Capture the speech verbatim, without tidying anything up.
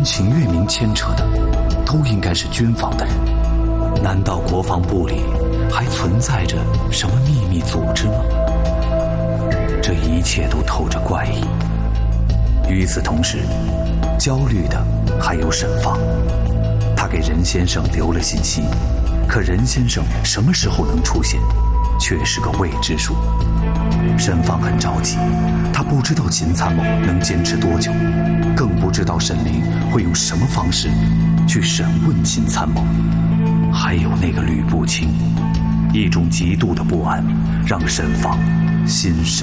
秦月明牵扯的，都应该是军方的人。难道国防部里还存在着什么秘密组织吗？这一切都透着怪异。与此同时，焦虑的还有沈放。他给任先生留了信息，可任先生什么时候能出现，却是个未知数。沈放很着急，他不知道秦参谋能坚持多久，更不知道沈凌会用什么方式去审问秦参谋。还有那个吕步清，一种极度的不安让沈放心神